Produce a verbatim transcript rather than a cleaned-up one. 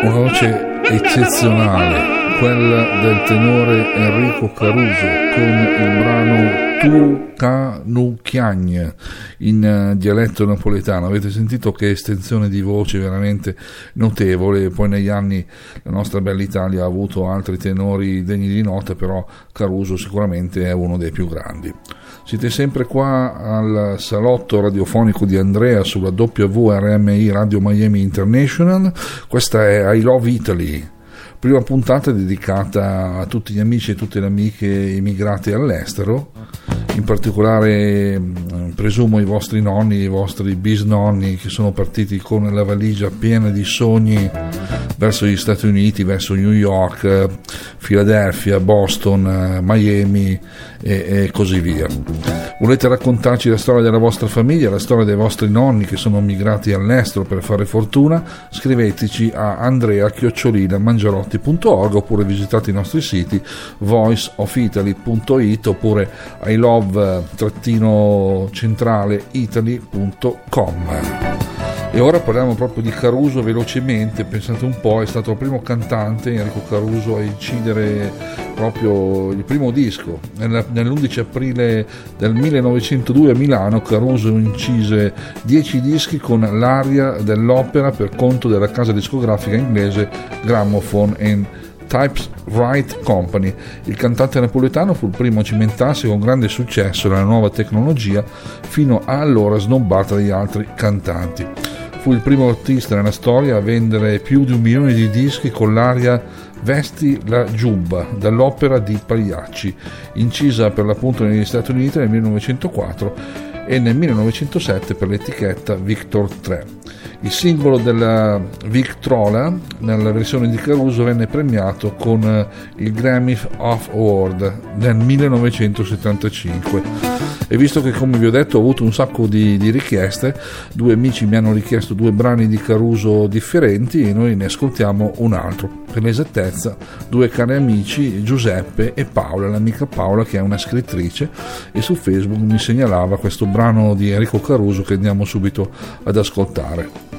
Una voce eccezionale, quella del tenore Enrico Caruso con il brano Tu Ca Nu Chiagn in dialetto napoletano. Avete sentito che estensione di voce veramente notevole. Poi negli anni la nostra bella Italia ha avuto altri tenori degni di nota, però Caruso sicuramente è uno dei più grandi. Siete sempre qua al salotto radiofonico di Andrea sulla W R M I Radio Miami International. Questa è I Love Italy, prima puntata dedicata a tutti gli amici e tutte le amiche immigrati all'estero, in particolare presumo i vostri nonni, i vostri bisnonni che sono partiti con la valigia piena di sogni verso gli Stati Uniti, verso New York, Philadelphia, Boston, Miami e, e così via. Volete raccontarci la storia della vostra famiglia, la storia dei vostri nonni che sono migrati all'estero per fare fortuna? Scriveteci a andrea chiocciola mangiarotti punto org oppure visitate i nostri siti voice of italy punto it oppure i love centrale italy punto com. E ora parliamo proprio di Caruso velocemente. Pensate un po', è stato il primo cantante, Enrico Caruso, a incidere proprio il primo disco. Nell'undici aprile del millenovecentodue a Milano Caruso incise dieci dischi con l'aria dell'opera per conto della casa discografica inglese Gramophone and Typewriter Company. Il cantante napoletano fu il primo a cimentarsi con grande successo nella nuova tecnologia, fino a allora snobbata dagli altri cantanti. Fu il primo artista nella storia a vendere più di un milione di dischi con l'aria Vesti la giubba dall'opera di Pagliacci, incisa per l'appunto negli Stati Uniti nel millenovecentoquattro e nel millenovecentosette per l'etichetta Victor tre. Il singolo della Victrola nella versione di Caruso venne premiato con il Grammy of Award nel millenovecentosettantacinque. E visto che, come vi ho detto, ho avuto un sacco di, di richieste, due amici mi hanno richiesto due brani di Caruso differenti e noi ne ascoltiamo un altro. Per l'esattezza, due cari amici, Giuseppe e Paola, l'amica Paola che è una scrittrice e su Facebook mi segnalava questo brano di Enrico Caruso che andiamo subito ad ascoltare.